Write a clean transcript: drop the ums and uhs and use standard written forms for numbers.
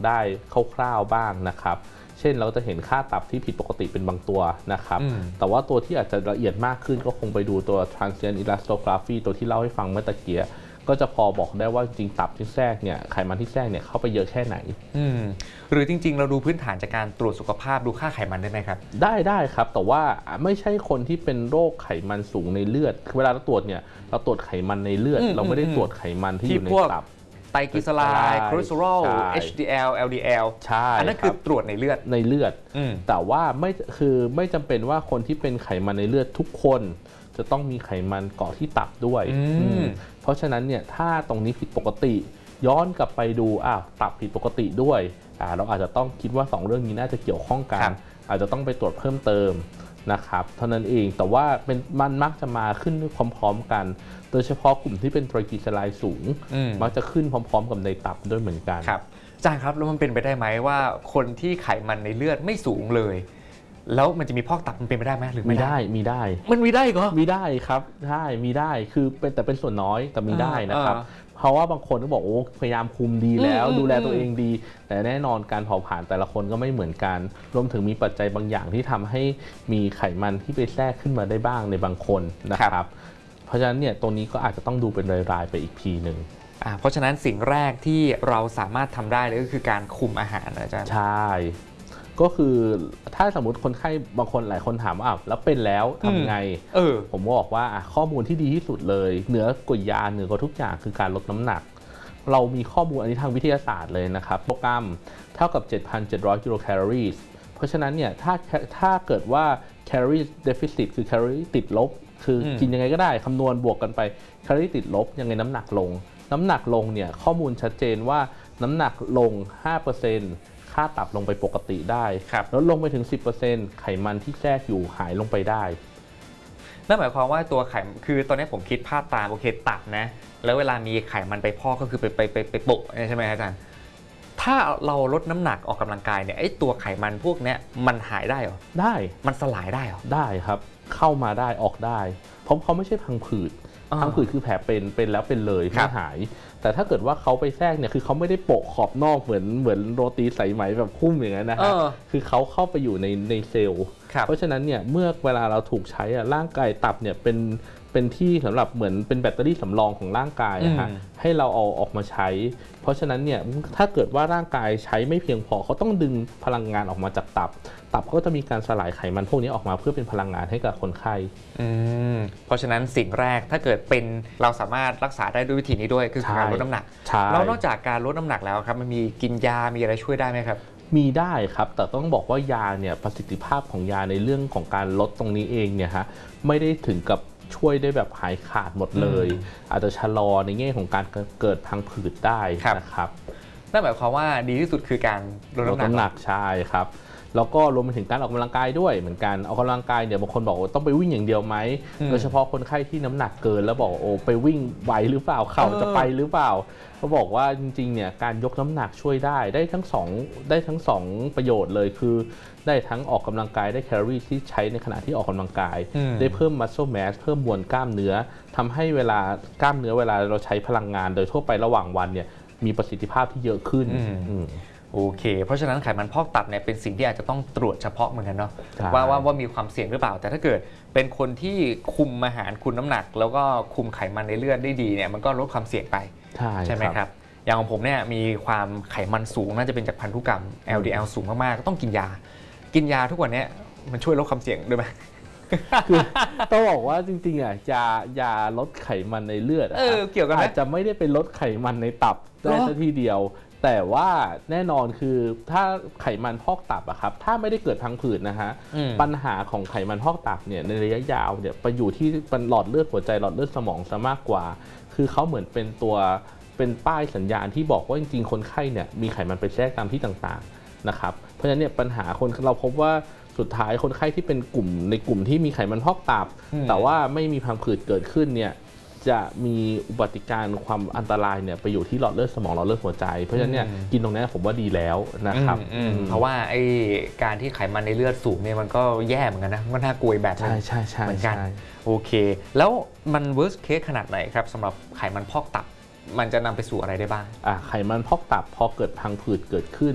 ได้คร่าวๆบ้างนะครับเช่นเราจะเห็นค่าตับที่ผิดปกติเป็นบางตัวนะครับแต่ว่าตัวที่อาจจะละเอียดมากขึ้นก็คงไปดูตัว transient elastography ตัวที่เล่าให้ฟังเมื่อตะเกียก็จะพอบอกได้ว่าจริงตับที่แทรกเนี่ยไขมันที่แทรกเนี่ยเข้าไปเยอะแค่ไหนหรือจริงๆเราดูพื้นฐานจากการตรวจสุขภาพดูค่าไขมันได้ไหมครับได้ครับแต่ว่าไม่ใช่คนที่เป็นโรคไขมันสูงในเลือดเวลาเราตรวจเนี่ยเราตรวจไขมันในเลือดเราไม่ได้ตรวจไขมันที่อยู่ในตับไตรกลีเซอไรด์คอเลสเตอรอล HDL LDL ใช่อันนั้นคือตรวจในเลือดแต่ว่าไม่จำเป็นว่าคนที่เป็นไขมันในเลือดทุกคนจะต้องมีไขมันเกาะที่ตับด้วยเพราะฉะนั้นเนี่ยถ้าตรงนี้ผิดปกติย้อนกลับไปดูตับผิดปกติด้วยเราอาจจะต้องคิดว่า2เรื่องนี้น่าจะเกี่ยวข้องกันอาจจะต้องไปตรวจเพิ่มเติมนะครับเท่านั้นเองแต่ว่ามันมักจะมาขึ้นพร้อมๆกันโดยเฉพาะกลุ่มที่เป็นไตรกลีเซอไรด์สูงมักจะขึ้นพร้อมๆกับในตับด้วยเหมือนกันครับอาจารย์ครับแล้วมันเป็นไปได้ไหมว่าคนที่ไขมันในเลือดไม่สูงเลยแล้วมันจะมีพอกตับมันเป็นไปได้ไหมหรือไม่ได้มีได้มันมีได้เหรอมีได้ครับใช่มีได้คือแต่เป็นส่วนน้อยแต่มีได้นะครับเพราะว่าบางคนก็บอกพยายามคุมดีแล้วดูแลตัวเองดีแต่แน่นอนการเผาผลาญแต่ละคนก็ไม่เหมือนกันรวมถึงมีปัจจัยบางอย่างที่ทำให้มีไขมันที่ไปแทรกขึ้นมาได้บ้างในบางคนนะครับเพราะฉะนั้นเนี่ยตรงนี้ก็อาจจะต้องดูเป็นรายๆไปอีกทีหนึ่งเพราะฉะนั้นสิ่งแรกที่เราสามารถทำได้เลยก็คือการคุมอาหารอาจารย์ใช่ก็คือถ้าสมมติคนไข้บางคนหลายคนถามว่าแล้วเป็นแล้วทำไงผมบอกว่าข้อมูลที่ดีที่สุดเลยเหนือกว่ายาเหนือกว่าทุกอย่างคือการลดน้ำหนักเรามีข้อมูลอันนี้ทางวิทยาศาสตร์เลยนะครับโปรแกรมเท่ากับ 7,700 กิโลแคลอรี่เพราะฉะนั้นเนี่ยถ้าเกิดว่า calorie deficit คือ calorie ติดลบคือกินยังไงก็ได้คำนวณบวกกันไป calorie ติดลบยังไงน้ำหนักลงเนี่ยข้อมูลชัดเจนว่าน้ำหนักลง 5%ค่าตับลงไปปกติได้ลดลงไปถึง 10% ไขมันที่แทรกอยู่หายลงไปได้นั่นหมายความว่าตัวไขมันคือตอนนี้ผมคิดภาพตามโอเคตับนะแล้วเวลามีไขมันไปพอกก็คือไปโปะใช่ไหมอาจารย์ถ้าเราลดน้ำหนักออกกำลังกายเนี่ยไอ้ตัวไขมันพวกนี้มันหายได้เหรอได้มันสลายได้เหรอได้ครับเข้ามาได้ออกได้เพราะเขาไม่ใช่พังผืดคือแผลเป็นแล้วเป็นเลยไม่หายแต่ถ้าเกิดว่าเขาไปแทรกเนี่ยคือเขาไม่ได้โปะขอบนอกเหมือนโรตีสายไหมแบบคุ้มอย่างนั้นนะฮะคือเขาเข้าไปอยู่ในเซลล์เพราะฉะนั้นเนี่ยเมื่อเวลาเราถูกใช้ร่างกายตับเนี่ยเป็นที่สำหรับเหมือนเป็นแบตเตอรี่สำรองของร่างกายนะฮะให้เราเอาออกมาใช้เพราะฉะนั้นเนี่ยถ้าเกิดว่าร่างกายใช้ไม่เพียงพอเขาต้องดึงพลังงานออกมาจากตับก็จะมีการสลายไขมันพวกนี้ออกมาเพื่อเป็นพลังงานให้กับคนไข้เพราะฉะนั้นสิ่งแรกถ้าเกิดเป็นเราสามารถรักษาได้ด้วยวิธีนี้ด้วยคือการลดน้ำหนักแล้วนอกจากการลดน้ำหนักแล้วครับมันมีกินยามีอะไรช่วยได้ไหมครับมีได้ครับแต่ต้องบอกว่ายาเนี่ยประสิทธิภาพของยาในเรื่องของการลดตรงนี้เองเนี่ยฮะไม่ได้ถึงกับช่วยได้แบบหายขาดหมดเลยอาจจะชะลอในแง่ของการเกิดพังผืดได้นะครับนั่นหมายความว่าดีที่สุดคือการลดน้ำหนักใช่ครับแล้วก็รวมไปถึงการออกกำลังกายด้วยเหมือนกันออกกำลังกายเนี่ยบางคนบอกว่าต้องไปวิ่งอย่างเดียวไหมโดยเฉพาะคนไข้ที่น้ำหนักเกินแล้วบอกไปวิ่งไหวหรือเปล่าเข่าจะไปหรือเปล่าเขาบอกว่าจริงๆเนี่ยการยกน้ำหนักช่วยได้ทั้งสองประโยชน์เลยคือได้ทั้งออกกำลังกายได้แคลอรี่ที่ใช้ในขณะที่ออกกำลังกายได้เพิ่ม muscle mass เพิ่มมวลกล้ามเนื้อทำให้เวลากล้ามเนื้อเวลาเราใช้พลังงานโดยทั่วไประหว่างวันเนี่ยมีประสิทธิภาพที่เยอะขึ้นโอเคเพราะฉะนั้นไขมันพอกตับเนี่ยเป็นสิ่งที่อาจจะต้องตรวจเฉพาะเหมือนกันเนาะว่ามีความเสี่ยงหรือเปล่าแต่ถ้าเกิดเป็นคนที่คุมอาหารคุมน้ำหนักแล้วก็คุมไขมันในเลือดได้ดีเนี่ยมันก็ลดความเสี่ยงไปใช่ไหมครับอย่างของผมเนี่ยมีความไขมันสูงน่าจะเป็นจากพันธุกรรม LDL สูงมากๆก็ต้องกินยาทุกวันนี้มันช่วยลดความเสี่ยงด้วยไหมคือต้องบอกว่าจริงๆยาลดไขมันในเลือดเกี่ยวกันอาจจะไม่ได้เป็นลดไขมันในตับได้ซะทีเดียวแต่ว่าแน่นอนคือถ้าไขมันพอกตับครับถ้าไม่ได้เกิดพังผืดนะฮะปัญหาของไขมันพอกตับเนี่ยในระยะยาวเนี่ยไปอยู่ที่หลอดเลือดหัวใจหลอดเลือดสมองซะมากกว่าคือเขาเหมือนเป็นป้ายสัญญาณที่บอกว่าจริงๆคนไข้เนี่ยมีไขมันไปแทรกตามที่ต่างๆนะครับเพราะฉะนั้นเนี่ยปัญหาเราพบว่าสุดท้ายคนไข้ที่เป็นกลุ่มที่มีไขมันพอกตับแต่ว่าไม่มีพังผืดเกิดขึ้นเนี่ยจะมีอุบัติการความอันตรายเนี่ยไปอยู่ที่หลอดเลือดสมองหลอดเลือดหัวใจเพราะฉะนั้นเนี่ยกินตรงนี้ผมว่าดีแล้วนะครับเพราะว่าไอ้การที่ไขมันในเลือดสูงเนี่ยมันก็แย่เหมือนกันนะมันน่ากลัวแบบนึงเหมือนกันโอเคแล้วมัน worst case ขนาดไหนครับสำหรับไขมันพอกตับมันจะนำไปสู่อะไรได้บ้างไขมันพอกตับพอเกิดพังผืดเกิดขึ้น